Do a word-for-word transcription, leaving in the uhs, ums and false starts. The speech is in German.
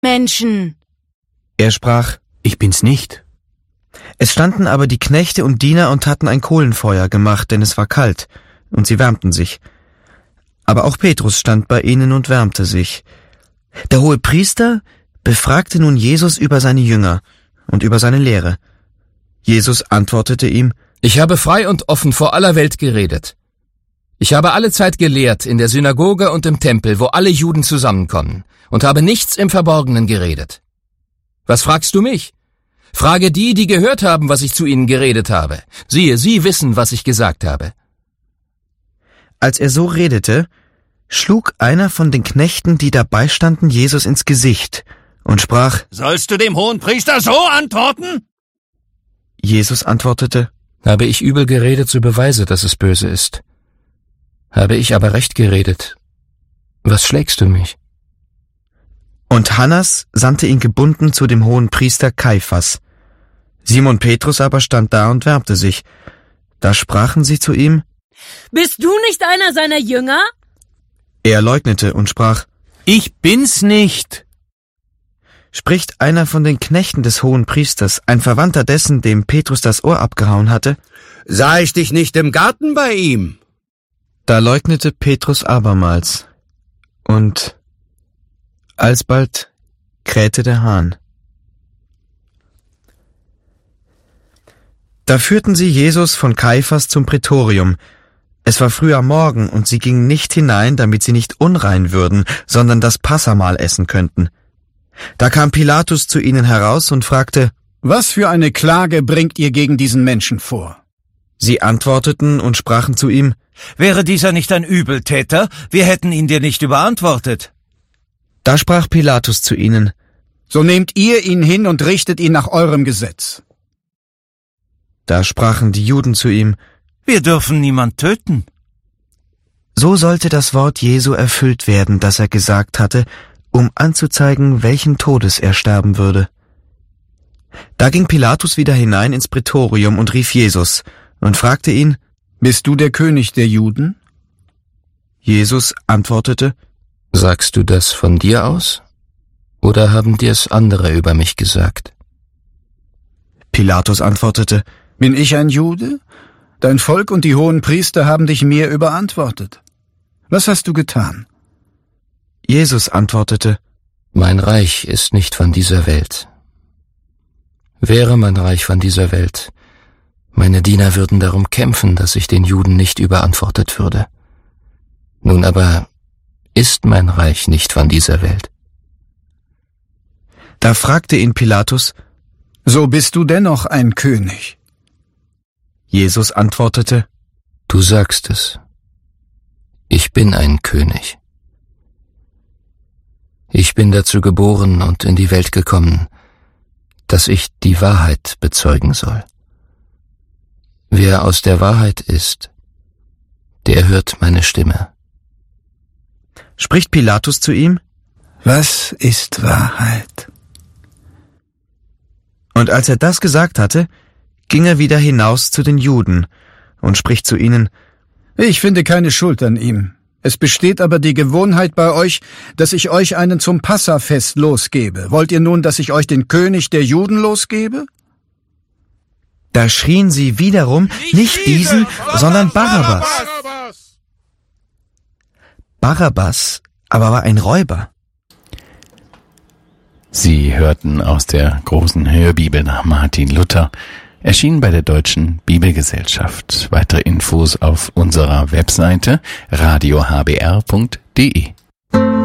Menschen. Er sprach, ich bin's nicht. Es standen aber die Knechte und Diener und hatten ein Kohlenfeuer gemacht, denn es war kalt, und sie wärmten sich. Aber auch Petrus stand bei ihnen und wärmte sich. Der Hohepriester befragte nun Jesus über seine Jünger und über seine Lehre. Jesus antwortete ihm, Ich habe frei und offen vor aller Welt geredet. Ich habe alle Zeit gelehrt in der Synagoge und im Tempel, wo alle Juden zusammenkommen, und habe nichts im Verborgenen geredet. Was fragst du mich? Frage die, die gehört haben, was ich zu ihnen geredet habe. Siehe, sie wissen, was ich gesagt habe. Als er so redete, schlug einer von den Knechten, die dabei standen, Jesus ins Gesicht und sprach, Sollst du dem Hohenpriester so antworten? Jesus antwortete, Habe ich übel geredet, so beweise, dass es böse ist. Habe ich aber recht geredet, was schlägst du mich? Und Hannas sandte ihn gebunden zu dem Hohenpriester Kaiphas. Simon Petrus aber stand da und wärmte sich. Da sprachen sie zu ihm, Bist du nicht einer seiner Jünger? Er leugnete und sprach, Ich bin's nicht. Spricht einer von den Knechten des Hohenpriesters, ein Verwandter dessen, dem Petrus das Ohr abgehauen hatte? Sah ich dich nicht im Garten bei ihm? Da leugnete Petrus abermals. Und alsbald krähte der Hahn. Da führten sie Jesus von Kaiphas zum Prätorium. Es war früh am Morgen, und sie gingen nicht hinein, damit sie nicht unrein würden, sondern das Passamahl essen könnten. Da kam Pilatus zu ihnen heraus und fragte, Was für eine Klage bringt ihr gegen diesen Menschen vor? Sie antworteten und sprachen zu ihm, Wäre dieser nicht ein Übeltäter, wir hätten ihn dir nicht überantwortet. Da sprach Pilatus zu ihnen, So nehmt ihr ihn hin und richtet ihn nach eurem Gesetz. Da sprachen die Juden zu ihm, Wir dürfen niemand töten. So sollte das Wort Jesu erfüllt werden, das er gesagt hatte, um anzuzeigen, welchen Todes er sterben würde. Da ging Pilatus wieder hinein ins Prätorium und rief Jesus und fragte ihn, Bist du der König der Juden? Jesus antwortete, Sagst du das von dir aus? Oder haben dir's andere über mich gesagt? Pilatus antwortete, Bin ich ein Jude? Dein Volk und die hohen Priester haben dich mir überantwortet. Was hast du getan? Jesus antwortete, Mein Reich ist nicht von dieser Welt. Wäre mein Reich von dieser Welt, meine Diener würden darum kämpfen, dass ich den Juden nicht überantwortet würde. Nun aber ist mein Reich nicht von dieser Welt. Da fragte ihn Pilatus, So bist du dennoch ein König. Jesus antwortete, Du sagst es. Ich bin ein König. Ich bin dazu geboren und in die Welt gekommen, dass ich die Wahrheit bezeugen soll. Wer aus der Wahrheit ist, der hört meine Stimme. Spricht Pilatus zu ihm, Was ist Wahrheit? Und als er das gesagt hatte, ging er wieder hinaus zu den Juden und spricht zu ihnen, Ich finde keine Schuld an ihm. Es besteht aber die Gewohnheit bei euch, dass ich euch einen zum Passafest losgebe. Wollt ihr nun, dass ich euch den König der Juden losgebe? Da schrien sie wiederum, nicht diesen, sondern Barabbas. Barabbas aber war ein Räuber. Sie hörten aus der großen Hörbibel nach Martin Luther, erschienen bei der Deutschen Bibelgesellschaft. Weitere Infos auf unserer Webseite radio h b r punkt d e.